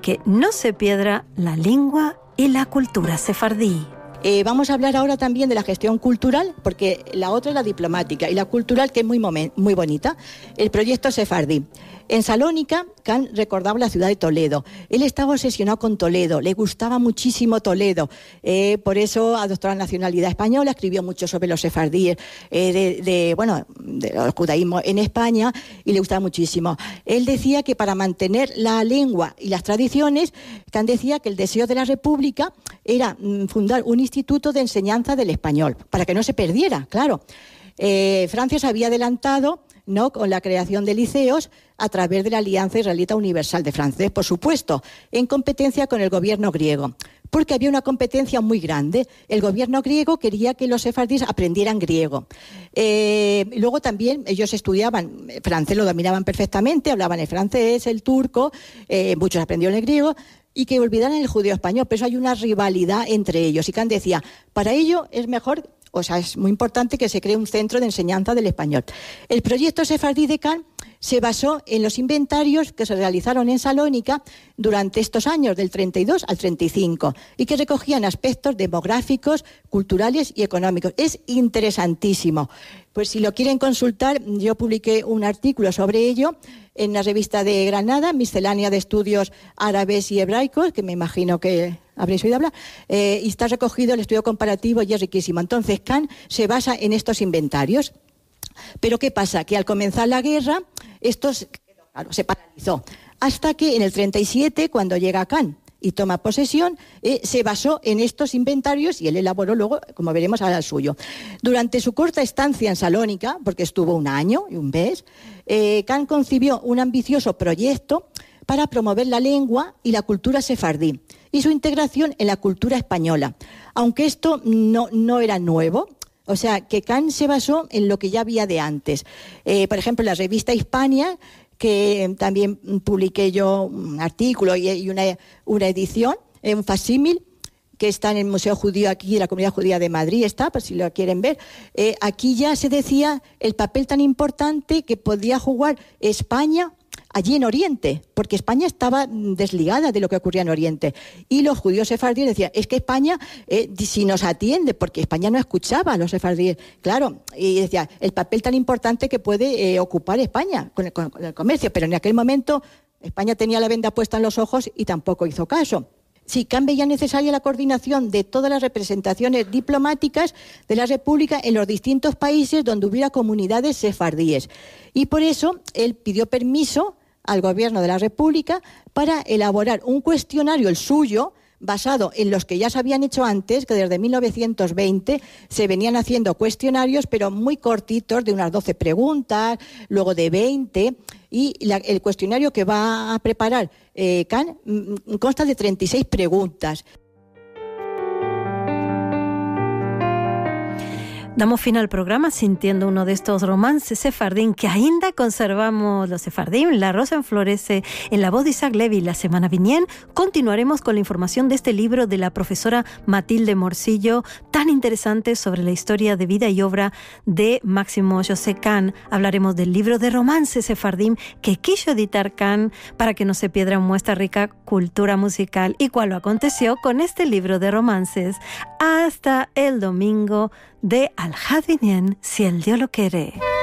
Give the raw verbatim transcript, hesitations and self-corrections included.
que no se pierda la lengua y la cultura sefardí. Eh, vamos a hablar ahora también de la gestión cultural, porque la otra es la diplomática y la cultural, que es muy, momen, muy bonita. El proyecto sefardí. En Salónica, Kant recordaba la ciudad de Toledo. Él estaba obsesionado con Toledo, le gustaba muchísimo Toledo. Eh, por eso adoptó la nacionalidad española, escribió mucho sobre los sefardíes, eh, de, de, bueno, de los judaísmos en España, y le gustaba muchísimo. Él decía que para mantener la lengua y las tradiciones, Kant decía que el deseo de la República era mm, fundar un instituto de enseñanza del español, para que no se perdiera, claro. Eh, Francia se había adelantado, ¿no?, con la creación de liceos a través de la Alianza Israelita Universal de francés, por supuesto, en competencia con el gobierno griego, porque había una competencia muy grande. El gobierno griego quería que los sefardíes aprendieran griego. Eh, luego también ellos estudiaban francés, lo dominaban perfectamente, hablaban el francés, el turco, eh, muchos aprendieron el griego, y que olvidaran el judío español. Pero eso hay una rivalidad entre ellos. Y Kant decía, para ello es mejor, o sea, es muy importante que se cree un centro de enseñanza del español. El proyecto sefardí de Kant se basó en los inventarios que se realizaron en Salónica durante estos años, del treinta y dos al treinta y cinco, y que recogían aspectos demográficos, culturales y económicos. Es interesantísimo. Pues si lo quieren consultar, yo publiqué un artículo sobre ello en la revista de Granada, Miscelánea de Estudios Árabes y Hebraicos, que me imagino que habréis oído hablar, eh, y está recogido el estudio comparativo y es riquísimo. Entonces, Kant se basa en estos inventarios. Pero ¿qué pasa? Que al comenzar la guerra, esto se, claro, se paralizó. Hasta que en el treinta y siete, cuando llega Kant y toma posesión, eh, se basó en estos inventarios y él elaboró luego, como veremos, ahora el suyo. Durante su corta estancia en Salónica, porque estuvo un año y un mes, eh, Kant concibió un ambicioso proyecto para promover la lengua y la cultura sefardí y su integración en la cultura española. Aunque esto no, no era nuevo, o sea, que Kant se basó en lo que ya había de antes. Eh, por ejemplo, la revista Hispania, que también publiqué yo un artículo y, y una, una edición, eh, un facsímil, que está en el Museo Judío aquí, de la Comunidad Judía de Madrid, está, por si lo quieren ver. Eh, aquí ya se decía el papel tan importante que podía jugar España allí en Oriente, porque España estaba desligada de lo que ocurría en Oriente. Y los judíos sefardíes decían, es que España, eh, si nos atiende, porque España no escuchaba a los sefardíes, claro, y decía, el papel tan importante que puede eh, ocupar España con el, con el comercio, pero en aquel momento España tenía la venda puesta en los ojos y tampoco hizo caso. Sí, Kant veía necesaria la coordinación de todas las representaciones diplomáticas de la República en los distintos países donde hubiera comunidades sefardíes. Y por eso él pidió permiso al gobierno de la República para elaborar un cuestionario, el suyo, basado en los que ya se habían hecho antes, que desde mil novecientos veinte se venían haciendo cuestionarios, pero muy cortitos, de unas doce preguntas, luego de veinte, y la, el cuestionario que va a preparar eh, Kant consta de treinta y seis preguntas. Damos fin al programa sintiendo uno de estos romances sefardín que ainda conservamos los sefardín. La rosa enflorece en la voz de Isaac Levy. La semana vinién continuaremos con la información de este libro de la profesora Matilde Morcillo, tan interesante sobre la historia de vida y obra de Máximo José Kant. Hablaremos del libro de romances sefardín que quiso editar Kant para que no se pierda nuestra rica cultura musical y cuál lo aconteció con este libro de romances. Hasta el domingo de Al-Hadinien, si el Dios lo quiere.